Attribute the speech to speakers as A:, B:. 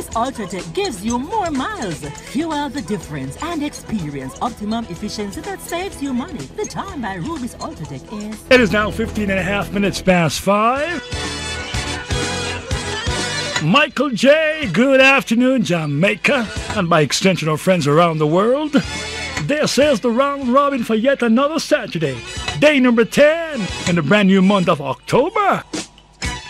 A: Rubis Ultratech gives you more miles. Fuel the difference and experience optimum efficiency that saves you money. The time by Rubis Ultratech is...
B: It is now 15 and a half minutes past 5. Michael J., good afternoon, Jamaica, and by extension our friends around the world. This is the round robin for yet another Saturday, day number 10 in the brand new month of October.